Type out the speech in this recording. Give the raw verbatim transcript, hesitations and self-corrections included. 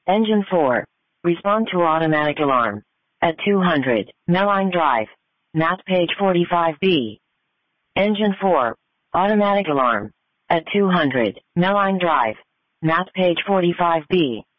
Engine four. Respond to automatic alarm. At two hundred, Meline Drive. Map page forty-five B. Engine four. Automatic alarm. At two hundred, Meline Drive. Map page forty-five B.